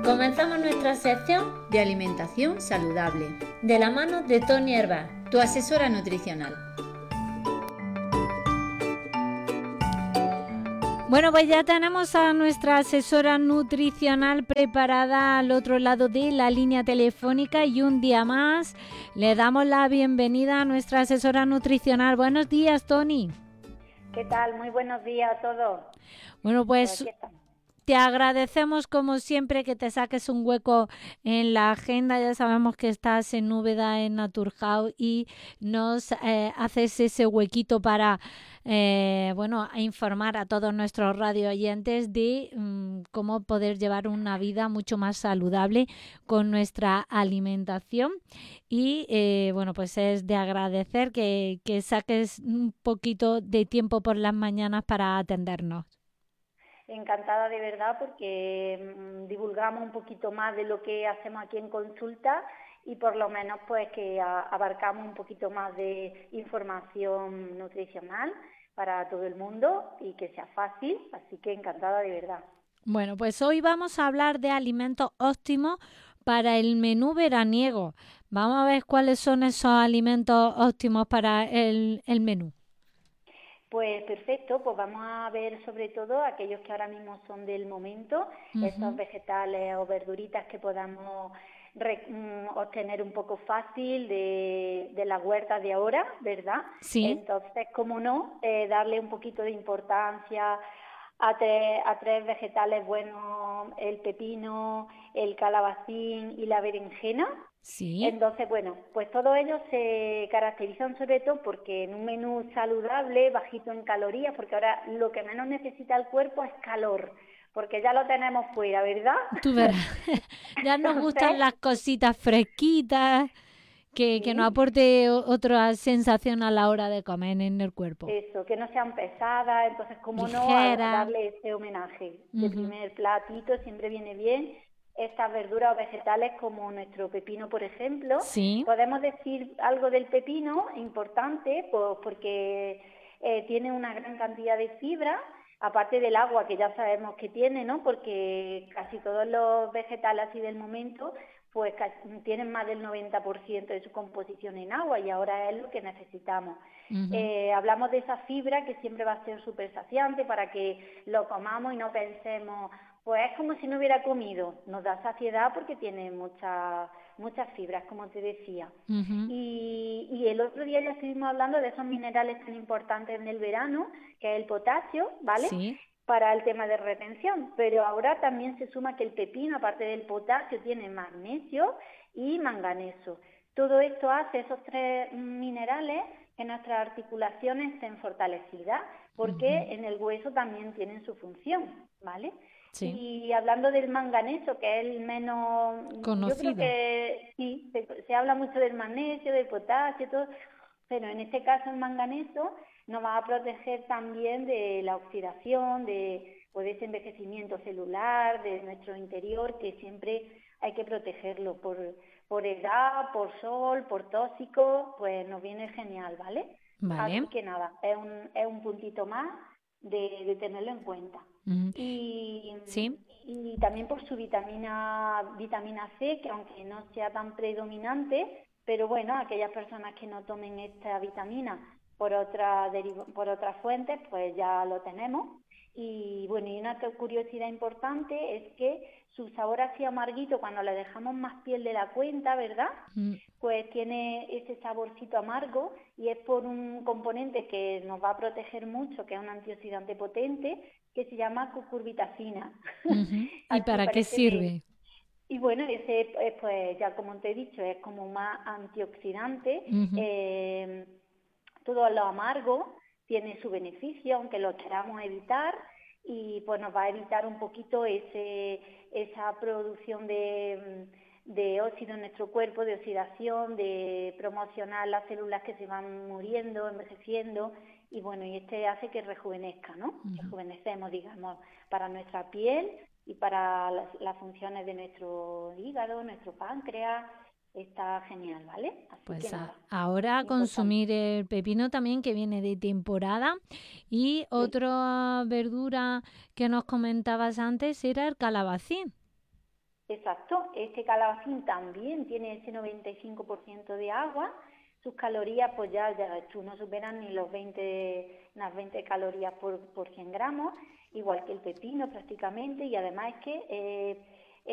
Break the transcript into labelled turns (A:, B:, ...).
A: Comenzamos nuestra sección
B: de alimentación saludable,
A: de la mano de Toni Hervás,
B: tu asesora nutricional.
C: Bueno, pues ya tenemos a nuestra asesora nutricional preparada al otro lado de la línea telefónica y un día más le damos la bienvenida a nuestra asesora nutricional. Buenos días, Toni.
D: ¿Qué tal? Muy buenos días a todos.
C: Bueno, pues te agradecemos como siempre que te saques un hueco en la agenda. Ya sabemos que estás en Úbeda, en Naturhaus, y nos haces ese huequito para a informar a todos nuestros radio oyentes de cómo poder llevar una vida mucho más saludable con nuestra alimentación. Y pues es de agradecer que saques un poquito de tiempo por las mañanas para atendernos.
D: Encantada de verdad porque divulgamos un poquito más de lo que hacemos aquí en consulta y por lo menos pues que abarcamos un poquito más de información nutricional para todo el mundo y que sea fácil, así que encantada de verdad.
C: Bueno, pues hoy vamos a hablar de alimentos óptimos para el menú veraniego. Vamos a ver cuáles son esos alimentos óptimos para el menú.
D: Pues perfecto, pues vamos a ver sobre todo aquellos que ahora mismo son del momento, esos vegetales o verduritas que podamos obtener un poco fácil de las huertas de ahora, ¿verdad?
C: Sí.
D: Entonces, cómo no, darle un poquito de importancia a tres vegetales buenos, el pepino, el calabacín y la berenjena.
C: Sí.
D: Entonces, bueno, pues todos ellos se caracterizan sobre todo porque en un menú saludable, bajito en calorías, porque ahora lo que menos necesita el cuerpo es calor, porque ya lo tenemos fuera, ¿verdad?
C: Tú verás, ya nos gustan las cositas fresquitas, que nos aporte otra sensación a la hora de comer en el cuerpo.
D: Eso, que no sean pesadas, entonces cómo no darle ese homenaje. De primer platito siempre viene bien. Estas verduras o vegetales como nuestro pepino, por ejemplo.
C: Sí.
D: Podemos decir algo del pepino importante, pues porque tiene una gran cantidad de fibra, aparte del agua que ya sabemos que tiene, ¿no? Porque casi todos los vegetales así del momento pues tienen más del 90% de su composición en agua y ahora es lo que necesitamos. Hablamos de esa fibra que siempre va a ser súper saciante para que lo comamos y no pensemos, pues es como si no hubiera comido. Nos da saciedad porque tiene muchas fibras, como te decía. Y el otro día ya estuvimos hablando de esos minerales tan importantes en el verano, que es el potasio, ¿vale?
C: Sí.
D: Para el tema de retención, pero ahora también se suma que el pepino, aparte del potasio, tiene magnesio y manganeso. Todo esto hace esos tres minerales que nuestras articulaciones estén fortalecidas, porque en el hueso también tienen su función, ¿vale?
C: Sí.
D: Y hablando del manganeso, que es el menos
C: conocido.
D: Yo creo que sí, se habla mucho del magnesio, del potasio, todo, pero en este caso el manganeso nos va a proteger también de la oxidación, de ese envejecimiento celular, de nuestro interior, que siempre hay que protegerlo por edad, por sol, por tóxico, pues nos viene genial, ¿vale?
C: Vale.
D: Así que nada, es un puntito más de tenerlo en cuenta.
C: Sí.
D: Y también por su vitamina C, que aunque no sea tan predominante, pero bueno, aquellas personas que no tomen esta vitamina por otras fuentes, pues ya lo tenemos. Y bueno, y una curiosidad importante es que su sabor así amarguito, cuando le dejamos más piel de la cuenta, ¿verdad? Pues tiene ese saborcito amargo y es por un componente que nos va a proteger mucho, que es un antioxidante potente, que se llama cucurbitacina.
C: ¿Y para qué sirve?
D: Y bueno, ese pues ya como te he dicho, es como más antioxidante. Todo lo amargo tiene su beneficio, aunque lo queramos evitar, y pues nos va a evitar un poquito esa producción de óxido en nuestro cuerpo, de oxidación, de promocionar las células que se van muriendo, envejeciendo, y bueno, y hace que rejuvenezca, ¿no? Rejuvenecemos, digamos, para nuestra piel y para las funciones de nuestro hígado, nuestro páncreas. Está genial, ¿vale? Así
C: pues
D: que nada,
C: ahora importante consumir el pepino también, que viene de temporada. Y otra verdura que nos comentabas antes era el calabacín.
D: Exacto, este calabacín también tiene ese 95% de agua, sus calorías pues ya no superan ni las 20 calorías por 100 gramos, igual que el pepino prácticamente, y además es que